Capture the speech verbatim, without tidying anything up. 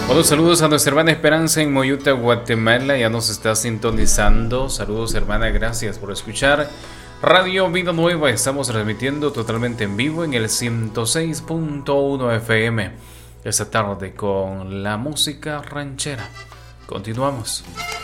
Bueno, saludos a nuestra hermana Esperanza en Moyuta, Guatemala. Ya nos está sintonizando. Saludos, hermana. Gracias por escuchar Radio Vida Nueva. Estamos transmitiendo totalmente en vivo en el ciento seis punto uno F M. Esta tarde con la música ranchera. Continuamos.